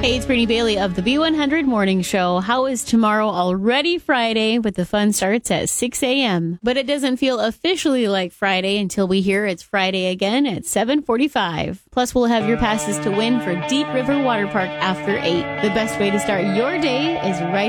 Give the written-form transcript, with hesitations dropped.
Hey, it's Brittany Bailey of the B100 Morning Show. How is tomorrow already Friday, but the fun starts at 6 a.m. But it doesn't feel officially like Friday until we hear it's Friday again at 7:45. Plus, we'll have your passes to win for Deep River Water Park after 8. The best way to start your day is right